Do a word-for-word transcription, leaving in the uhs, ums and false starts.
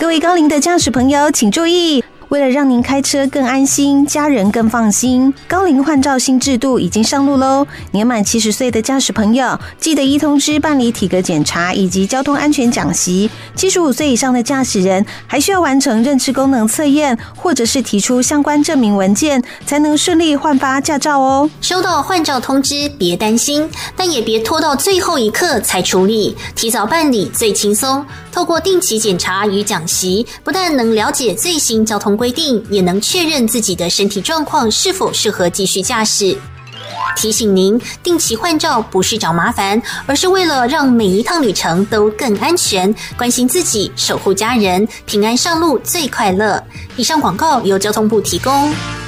各位高龄的驾驶朋友请注意，为了让您开车更安心，家人更放心，高龄换照新制度已经上路喽！年满七十岁的驾驶朋友，记得一通知办理体格检查以及交通安全讲习。七十五岁以上的驾驶人还需要完成认知功能测验，或者是提出相关证明文件，才能顺利换发驾照哦。 收到换照通知，别担心，但也别拖到最后一刻才处理，提早办理最轻松。透过定期检查与讲习，不但能了解最新交通规定，也能确认自己的身体状况是否适合继续驾驶。提醒您，定期换照不是找麻烦，而是为了让每一趟旅程都更安全，关心自己，守护家人，平安上路最快乐。以上广告由交通部提供。